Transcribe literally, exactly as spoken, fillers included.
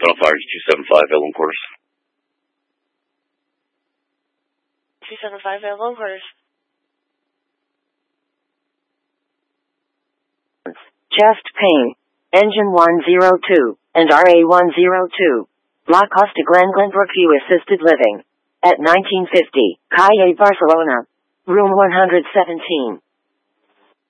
Final Fire two seven five, L one quarters. two seven five, L one quarters. Chest pain. Engine one oh two, and R A one oh two. La Costa Glen Glenbrook View Assisted Living. At nineteen fifty, Calle Barcelona. Room one hundred seventeen.